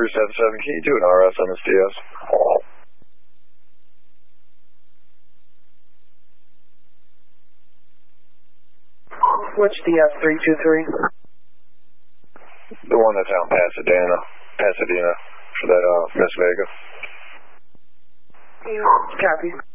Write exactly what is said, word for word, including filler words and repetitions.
three seven seven, can you do an R S on this D S? Which D S three two three? The one that's out in Pasadena, Pasadena, for that, uh, Miss Vega. Copy.